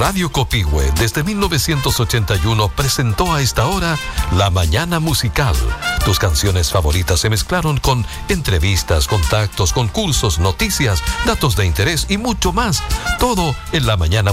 Radio Copihue desde 1981 presentó a esta hora La Mañana Musical. Tus canciones favoritas se mezclaron con entrevistas, contactos, concursos, noticias, datos de interés y mucho más. Todo en La Mañana